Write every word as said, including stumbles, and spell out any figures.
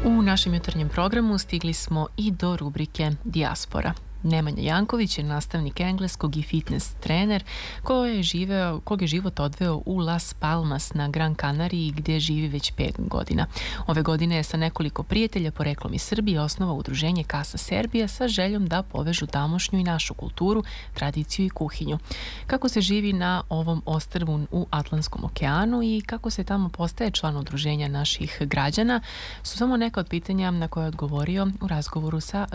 U našem jutarnjem programu stigli smo i do rubrike Dijaspora. Nemanja Janković je nastavnik engleskog i fitness trener koji je živeo, kog je život odveo u Las Palmas na Gran Canariji gdje živi već pet godina. Ove godine je sa nekoliko prijatelja poreklom iz Srbije osnovao udruženje Casa Serbia sa željom da povežu tamošnju i našu kulturu, tradiciju i kuhinju. Kako se živi na ovom ostrvu u Atlantskom okeanu i kako se tamo postaje član udruženja naših građana su samo neka od pitanja na koje je odgovorio u razgovoru sa